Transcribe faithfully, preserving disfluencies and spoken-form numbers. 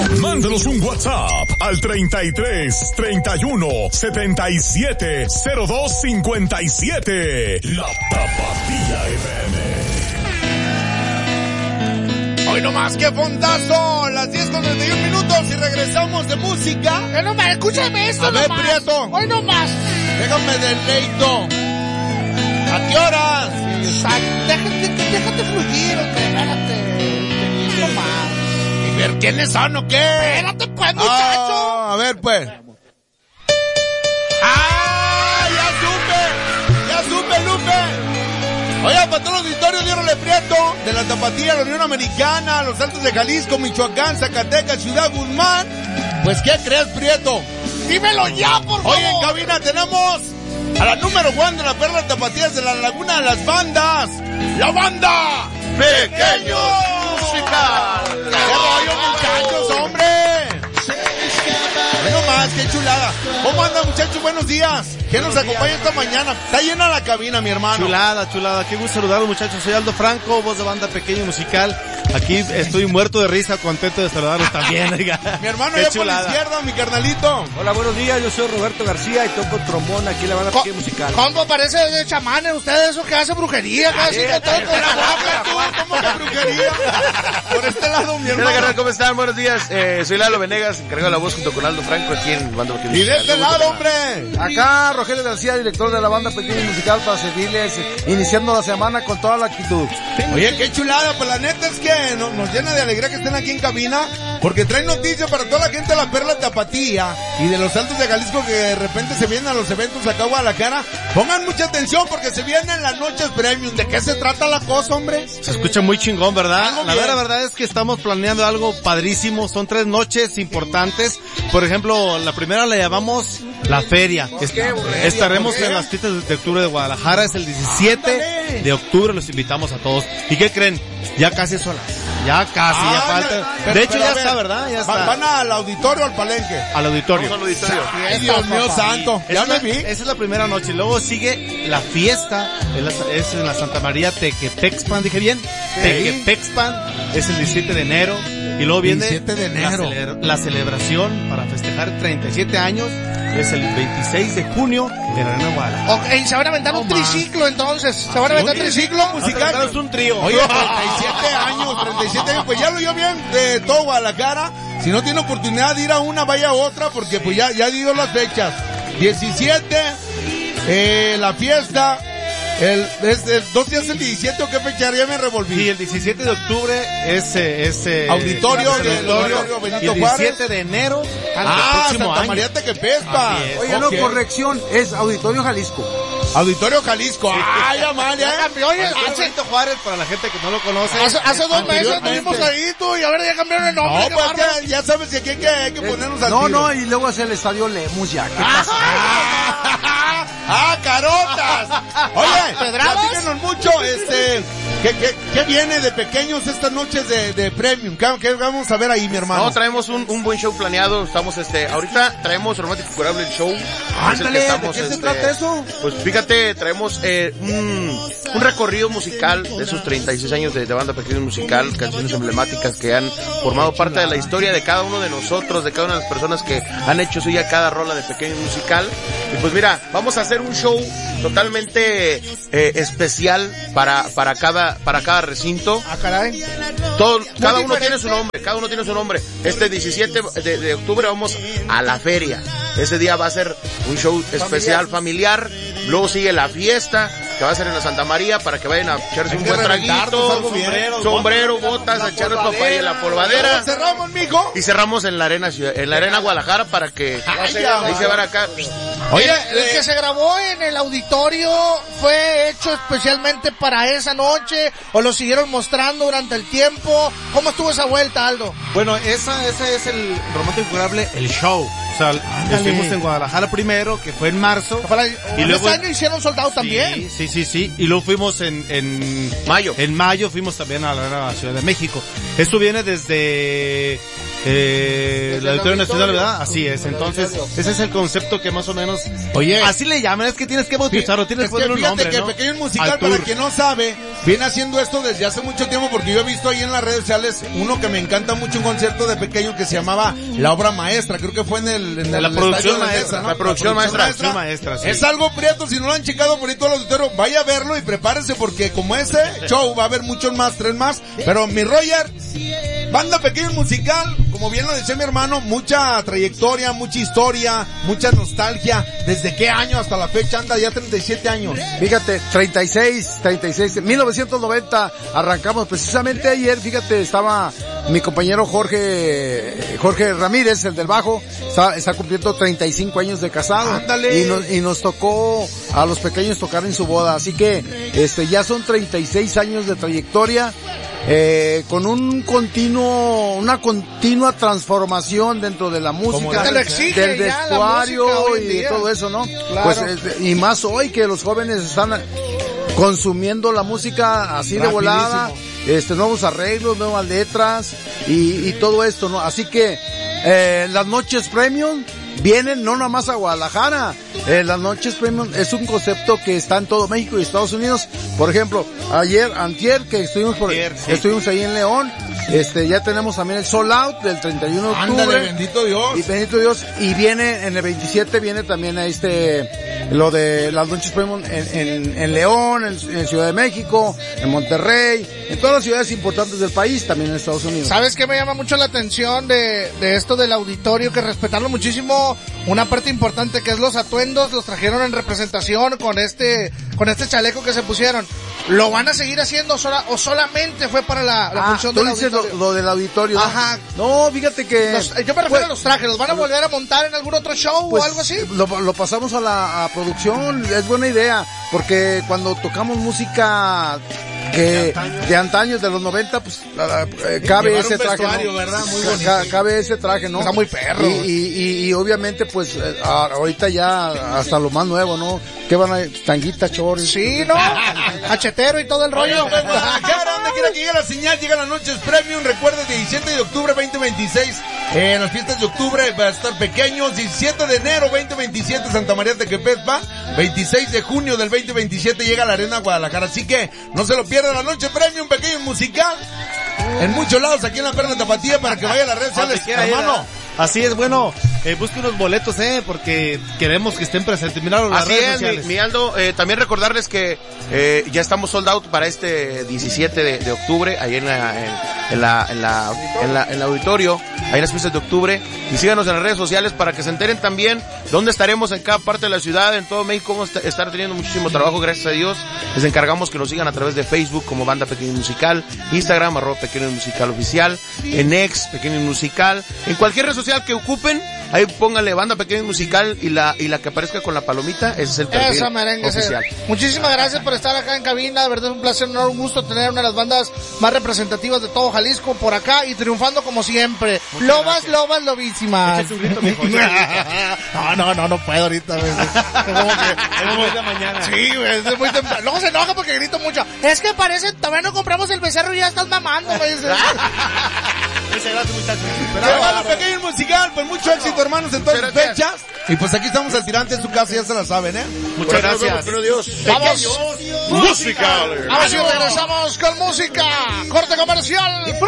Mándanos un WhatsApp al treinta y tres, treinta y uno, setenta y siete, cero dos cincuenta y siete. La Tapatía F M. Hoy nomás, qué fondazo, las diez con treinta y un minutos y regresamos de música. Eh, no más, escúchame esto. A ver, nomás. Prieto. Hoy nomás. Déjame deleito. ¿A qué horas? Déjate, déjate fluir, hombre, espérate. No más. ¿Y ver quiénes son o qué? Espérate, pues, muchacho. Ah, a ver, pues. ¡Ah! ¡Ya supe! ¡Ya supe, Lupe! Oiga, para todos los auditorios de Órale Prieto, de la Tapatía, la Unión Americana, los Altos de Jalisco, Michoacán, Zacatecas, Ciudad Guzmán. Pues, ¿qué crees, Prieto? Dímelo ya, por favor. Oye, en cabina tenemos a la número uno de la Perla Tapatías de la Laguna de las Bandas. ¡La Banda! ¡Pequeño Musical! ¡Qué rollo, muchachos, hombre! Bueno más, qué chulada. ¿Cómo andan, muchachos? Buenos días. ¿Quién nos acompaña esta mañana? Está llena la cabina, mi hermano. Chulada, chulada. Qué gusto saludarlos, muchachos. Soy Aldo Franco, voz de Banda Pequeño Musical. Aquí estoy muerto de risa, contento de saludarlos también. Oiga. Mi hermano, qué ya chulada. por la izquierda, mi carnalito. Hola, buenos días. Yo soy Roberto García y toco trombón aquí en la Banda Pequeño Musical. ¿Cómo parece de chamanes ustedes eso que hace brujería? Casi que todo con la boca, tú. ¿Cómo que brujería? Por este lado, mi hermano. Hola, ¿cómo están? Buenos días. Eh, soy Lalo Venegas, encargado de la voz junto con Aldo Franco aquí en Banda Pequeño Y Musical. de este lado, hombre. Acá Rogelio García, director de la Banda Pequeño Musical, para servirles, iniciando la semana con toda la actitud. Oye, qué chulada, pues la neta es que no, nos llena de alegría que estén aquí en cabina, porque traen noticias para toda la gente de la Perla Tapatía y de los Altos de Jalisco que de repente se vienen a los eventos acá a Guadalajara. Pongan mucha atención porque se vienen las noches premium. ¿De qué se trata la cosa, hombre? Se escucha muy chingón, ¿verdad? Algo La bien. verdad, verdad es que estamos planeando algo padrísimo. Son tres noches importantes. Por ejemplo, la primera la llamamos La Feria. Est- estaremos ¿por qué? en las fiestas de octubre de Guadalajara. Es el diecisiete ¡Ándale! de octubre. Los invitamos a todos. ¿Y qué creen? Ya casi es hora. Ya casi, ya Ah, falta. pero- De hecho, pero ya a ver, está, ¿verdad? Ya va- está. ¿Van al auditorio o al palenque? Al auditorio. Vamos al auditorio. Ay, Dios mío santo. Ya Esa me es la- vi. Esa es la primera noche. Luego sigue la fiesta. Es, la- es en la Santa María Tequetexpan. ¿Dije bien? Tequetexpan. Es el diecisiete de enero. Y luego viene diecisiete de enero. La, cele- la celebración para festejar treinta y siete años. Es el veintiséis de junio en la Arena Guadalajara. Ok, se van a aventar No un más. triciclo entonces. Se van a aventar un triciclo. Vamos a cantar un trío. Oye, treinta y siete años, treinta y siete años, pues ya lo oyó bien de todo Guadalajara. Si no tiene oportunidad de ir a una, vaya a otra, porque pues ya, ya dio las fechas. diecisiete, eh, la fiesta, el, es, el, ¿dos días el diecisiete o qué fecha? Ya me revolví. Y el diecisiete de octubre es, eh, es eh, Auditorio es el del auditorio. Auditorio Benito Y el Juárez. diecisiete de enero al Ah, próximo Santa año. María Tequepespa. Así es. Oye, Ok. no, corrección, es Auditorio Jalisco. Auditorio Jalisco. Ay, Amalia. Ya cambió, oye, Auditorio hace, Benito Juárez, para la gente que no lo conoce. hace, hace dos meses Anteriormente. estuvimos ahí, tú, y ahora ya cambiaron el nombre. No, qué pues bárbaro. ya, ya sabes que aquí hay que, hay que ponernos al No, tiro. no, y luego es el Estadio Lemus ya. ¿Qué pasa? ¡Ah! ¡Ah, carotas! Oye, ¿Pedradas? platícanos mucho, este, ¿qué, qué, qué viene de pequeños estas noches de, de premium? ¿Qué, qué vamos a ver ahí, mi hermano? No, traemos un, un buen show planeado. Estamos, este, ahorita traemos Romántico Curable el show. Es el Ándale, que ¿de estamos, qué se este, trata eso? Pues fíjate, traemos eh, un, un recorrido musical de esos treinta y seis años de, de Banda Pequeño Musical, canciones emblemáticas que han formado parte de la historia de cada uno de nosotros, de cada una de las personas que han hecho suya cada rola de Pequeño Musical. Y pues mira, vamos a hacer un show totalmente eh, especial para para cada para cada recinto. Ah, caray. Todo, cada uno diferente. tiene su nombre, cada uno tiene su nombre. Este diecisiete de, de octubre vamos a la feria. Ese día va a ser un show especial familiar. Luego sigue la fiesta, que va a ser en la Santa María, para que vayan a echarse Hay un que buen reventarnos traguito, algo bien. sombrero, sombrero, botas, a echarnos papaya en la polvadera. ¿Cómo cerramos, mijo? Y cerramos en la arena ciudad, en la arena Guadalajara para que Ay, ahí se van acá. Oye, Oye, el eh, que se grabó en el auditorio fue hecho especialmente para esa noche, o lo siguieron mostrando durante el tiempo. ¿Cómo estuvo esa vuelta, Aldo? Bueno, esa, ese es el Romántico Curable, el show. O sea, estuvimos en Guadalajara primero, que fue en marzo. Y luego este año hicieron Sold Out también. Sí, sí, sí. Y luego fuimos en, en mayo. En mayo fuimos también a la, a la Ciudad de México. Esto viene desde... Eh, el Auditorio Nacional, ¿verdad? Así es, entonces, ese es el concepto que más o menos... Oye, así le llaman, es que tienes que bautizarlo, tienes que poner un nombre, que ¿no? Pequeño Musical, para quien no sabe, viene haciendo esto desde hace mucho tiempo, porque yo he visto ahí en las redes sociales uno que me encanta mucho, un concierto de Pequeño que se llamaba La Obra Maestra, creo que fue en el... En el la, producción maestra, Maestra, ¿no? la producción la maestra, maestra, maestra sí. Es algo prieto, si no lo han checado por ahí todo el auditorio, vaya a verlo y prepárese, porque como ese show va a haber muchos más, tres más, pero mi Roger, Banda Pequeño Musical, como bien lo decía mi hermano, mucha trayectoria, mucha historia, mucha nostalgia. ¿Desde qué año hasta la fecha anda? Ya treinta y siete años. Fíjate, treinta y seis, treinta y seis, mil novecientos noventa arrancamos. Precisamente ayer, fíjate, estaba mi compañero Jorge, Jorge Ramírez, el del bajo, está, está cumpliendo treinta y cinco años de casado. Ándale. Y nos, y nos tocó a los pequeños tocar en su boda. Así que, este, ya son treinta y seis años de trayectoria. Eh, con un continuo, una continua transformación dentro de la música, te lo exige del ya vestuario la y día. todo eso, ¿no? Claro. Pues, eh, y más hoy que los jóvenes están consumiendo la música así de volada, este, nuevos arreglos, nuevas letras y, y todo esto, ¿no? Así que, eh, las noches premium vienen no nada más a Guadalajara. Eh, las noches premium es un concepto que está en todo México y Estados Unidos. Por ejemplo, ayer, antier, que estuvimos por, Ayer, sí. estuvimos ahí en León, este, ya tenemos también el Sold Out del treinta y uno de octubre. Ándale, bendito Dios. Y bendito Dios. Y viene, en el veintisiete viene también este, lo de las noches premium en, en, en León, en, en Ciudad de México, en Monterrey, en todas las ciudades importantes del país, también en Estados Unidos. ¿Sabes qué me llama mucho la atención de, de esto del auditorio? Que respetarlo muchísimo, una parte importante que es los atuendos, los trajeron en representación con este, con este chaleco que se pusieron. ¿Lo van a seguir haciendo sola, o solamente fue para la, la ah, función tú del dices auditorio? Lo, lo del auditorio. ¿no? Ajá. No, fíjate que... Los- yo me refiero pues, a los trajes, ¿los van a volver a montar en algún otro show pues, o algo así? Lo, lo pasamos a la a producción, es buena idea, porque cuando tocamos música que de antaño, de los noventa, pues eh, cabe Llevar ese un traje, vestuario, ¿no? ¿verdad? Muy Ca- bonito. ca- cabe ese traje, ¿no? Está muy perro. Y, y, y, y obviamente, pues, eh, a- ahorita ya hasta lo más nuevo, ¿no? ¿Qué van a tanguita, chores? Sí, ¿no? Cachetero y todo el rollo. Oye, pues, Guadalajara, donde quiera que llegue la señal, llegan las noches premium. Recuerda, diecisiete de octubre veinte veintiséis, eh, en las fiestas de octubre va a estar Pequeños. diecisiete de enero veinte veintisiete, Santa María Tequepespa. veintiséis de junio del veinte veintisiete llega a la Arena Guadalajara. Así que no se lo pierdan, la noche premium, Pequeño Musical. En muchos lados, aquí en la Perla Tapatía, para que vaya a las redes Donde sociales, quiera ir, hermano. ¿verdad? Así es, bueno, eh, busque unos boletos, eh, porque queremos que estén presentes. Miraron las Así redes es, mi, sociales. mi Aldo, eh, también recordarles que eh, ya estamos sold out para este diecisiete de, de octubre, ahí en la, en, en la, en la, en la, en el auditorio, ahí en las fiestas de octubre, y síganos en las redes sociales para que se enteren también dónde estaremos en cada parte de la ciudad, en todo México. Vamos a estar teniendo muchísimo trabajo, gracias a Dios. Les encargamos que nos sigan a través de Facebook como Banda Pequeño Musical, Instagram, arroba Pequeño Musical Oficial, en X, Pequeño Musical, en cualquier red social que ocupen, ahí pónganle Banda Pequeño Musical y la, y la que aparezca con la palomita, ese es el perfil Esa merengue. ese- oficial. Muchísimas gracias por estar acá en cabina. De verdad es un placer, un honor, un gusto tener una de las bandas más representativas de todo Jalisco por acá y triunfando como siempre. Lobas, gracias. lobas, lobísimas. Échate un grito, mijo. No, no, no, no puedo ahorita. güey. Como que, Es muy de mañana. sí, güey, es muy temprano. Luego se enoja porque grito mucho. Es que parece, todavía no compramos el becerro y ya estás mamando, me dice. Muchas gracias, muchachos. Pero bueno, Pequeño Musical, pues mucho éxito, hermanos, en todas las Muchas fechas. Y pues aquí estamos al tirante en su casa, ya se la saben, ¿eh? Muchas gracias. Vamos. Musicales. Ahora sí regresamos con música. Corte comercial.